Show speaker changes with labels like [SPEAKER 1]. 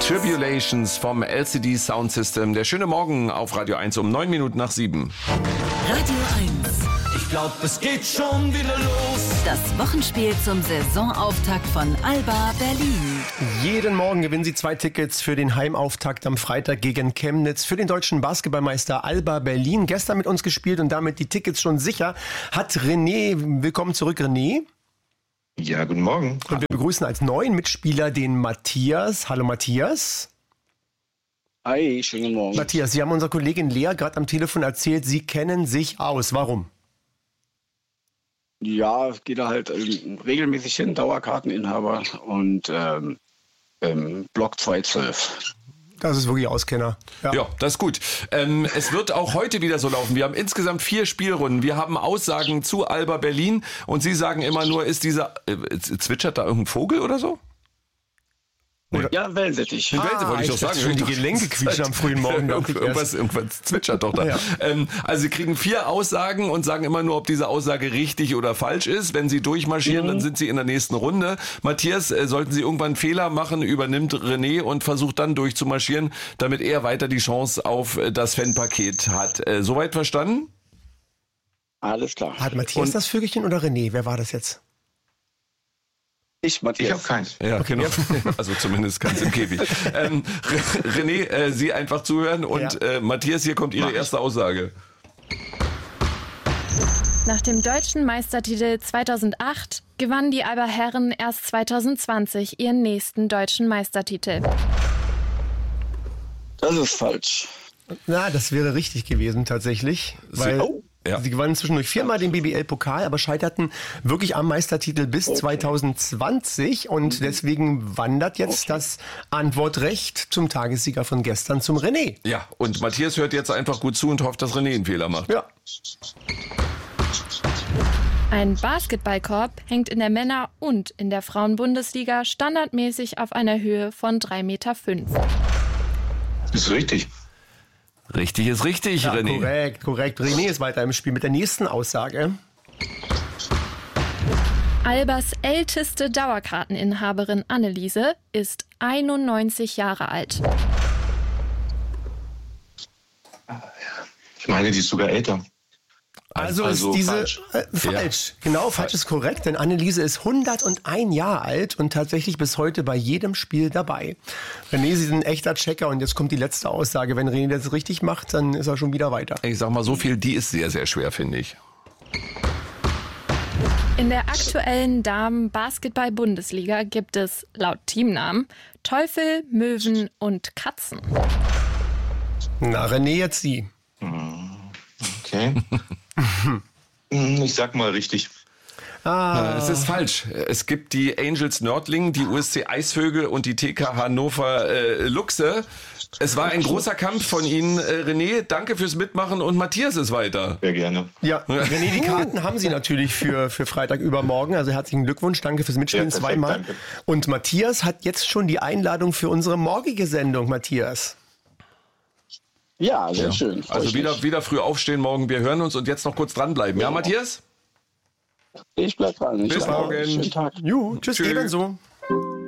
[SPEAKER 1] Tribulations vom LCD Sound System. Der schöne Morgen auf Radio 1 um 9 Minuten nach 7.
[SPEAKER 2] Radio 1.
[SPEAKER 3] Ich glaub, es geht schon wieder los.
[SPEAKER 2] Das Wochenspiel zum Saisonauftakt von Alba Berlin.
[SPEAKER 4] Jeden Morgen gewinnen Sie 2 Tickets für den Heimauftakt am Freitag gegen Chemnitz für den deutschen Basketballmeister Alba Berlin. Gestern mit uns gespielt und damit die Tickets schon sicher hat René. Willkommen zurück, René.
[SPEAKER 5] Ja, guten Morgen.
[SPEAKER 4] Und wir begrüßen als neuen Mitspieler den Matthias. Hallo Matthias.
[SPEAKER 6] Hi, schönen Morgen.
[SPEAKER 4] Matthias, Sie haben unserer Kollegin Lea gerade am Telefon erzählt, Sie kennen sich aus. Warum?
[SPEAKER 6] Ja, ich gehe da halt regelmäßig hin, Dauerkarteninhaber und Block 212.
[SPEAKER 4] Das ist wirklich Auskenner.
[SPEAKER 1] Ja, das ist gut. Es wird auch heute wieder so laufen. Wir haben insgesamt 4 Spielrunden. Wir haben Aussagen zu Alba Berlin und Sie sagen immer nur, ist dieser, zwitschert da irgendein Vogel oder so?
[SPEAKER 6] Ja, Wellensittich.
[SPEAKER 1] Wellensittich wollte ich doch sagen.
[SPEAKER 4] Schon die Gelenke quietschen am frühen Morgen.
[SPEAKER 1] Irgendwas zwitschert doch da. Ja. Also Sie kriegen 4 Aussagen und sagen immer nur, ob diese Aussage richtig oder falsch ist. Wenn Sie durchmarschieren, dann sind Sie in der nächsten Runde. Matthias, sollten Sie irgendwann einen Fehler machen, übernimmt René und versucht dann durchzumarschieren, damit er weiter die Chance auf das Fanpaket hat. Soweit verstanden?
[SPEAKER 6] Alles klar.
[SPEAKER 4] Hat Matthias das Vögelchen oder René? Wer war das jetzt?
[SPEAKER 6] Matthias.
[SPEAKER 5] Ich habe keins.
[SPEAKER 1] Ja, okay. Genau. Also zumindest ganz im Käfig. René, Sie einfach zuhören und Matthias, hier kommt Ihre erste Aussage.
[SPEAKER 7] Nach dem deutschen Meistertitel 2008 gewannen die Alba Herren erst 2020 ihren nächsten deutschen Meistertitel.
[SPEAKER 6] Das ist falsch.
[SPEAKER 4] Na, das wäre richtig gewesen tatsächlich, weil sie gewannen zwischendurch 4-mal den BBL-Pokal, aber scheiterten wirklich am Meistertitel bis 2020 und deswegen wandert jetzt das Antwortrecht zum Tagessieger von gestern zum René.
[SPEAKER 1] Ja, und Matthias hört jetzt einfach gut zu und hofft, dass René einen Fehler macht.
[SPEAKER 4] Ja.
[SPEAKER 7] Ein Basketballkorb hängt in der Männer- und in der Frauenbundesliga standardmäßig auf einer Höhe von 3,5 Meter.
[SPEAKER 5] Ist richtig.
[SPEAKER 1] Richtig ist richtig,
[SPEAKER 4] Ja,
[SPEAKER 1] René.
[SPEAKER 4] korrekt. René ist weiter im Spiel mit der nächsten Aussage.
[SPEAKER 7] Albas älteste Dauerkarteninhaberin Anneliese ist 91 Jahre alt.
[SPEAKER 5] Ich meine, die ist sogar älter.
[SPEAKER 4] Also ist diese falsch. Genau, falsch ist korrekt, denn Anneliese ist 101 Jahre alt und tatsächlich bis heute bei jedem Spiel dabei. René, Sie sind ein echter Checker und jetzt kommt die letzte Aussage. Wenn René das richtig macht, dann ist er schon wieder weiter.
[SPEAKER 1] Ich sag mal so viel, die ist sehr, sehr schwer, finde ich.
[SPEAKER 7] In der aktuellen Damen-Basketball-Bundesliga gibt es laut Teamnamen Teufel, Möwen und Katzen.
[SPEAKER 4] Na, René, jetzt Sie.
[SPEAKER 5] Okay. Ich sag mal richtig.
[SPEAKER 1] Es ist falsch. Es gibt die Angels Nördlingen, die USC Eisvögel und die TK Hannover Luchse. Es war ein großer Kampf von Ihnen, René. Danke fürs Mitmachen und Matthias ist weiter.
[SPEAKER 5] Sehr gerne.
[SPEAKER 4] Ja, René, die Karten haben Sie natürlich für Freitag übermorgen. Also herzlichen Glückwunsch, danke fürs Mitspielen zweimal.
[SPEAKER 5] Danke.
[SPEAKER 4] Und Matthias hat jetzt schon die Einladung für unsere morgige Sendung, Matthias.
[SPEAKER 6] Ja, sehr schön.
[SPEAKER 1] Also wieder früh aufstehen morgen. Wir hören uns und jetzt noch kurz dranbleiben. Ja, Matthias?
[SPEAKER 6] Ich bleib dran.
[SPEAKER 1] Bis morgen.
[SPEAKER 6] Schönen Tag.
[SPEAKER 4] Tschüss, ebenso.